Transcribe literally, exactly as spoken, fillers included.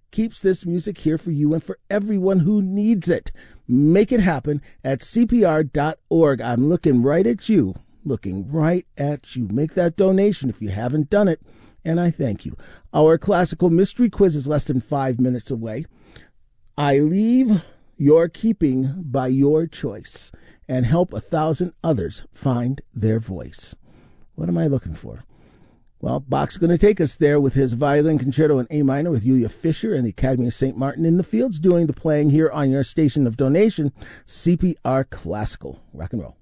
keeps this music here for you and for everyone who needs it. Make it happen at C P R dot org. I'm looking right at you, looking right at you. Make that donation if you haven't done it, and I thank you. Our classical mystery quiz is less than five minutes away. I leave your keeping by your choice and help a thousand others find their voice. What am I looking for? Well, Bach's going to take us there with his violin concerto in A minor with Julia Fischer and the Academy of Saint Martin in the Fields doing the playing here on your station of donation, C P R Classical. Rock and roll.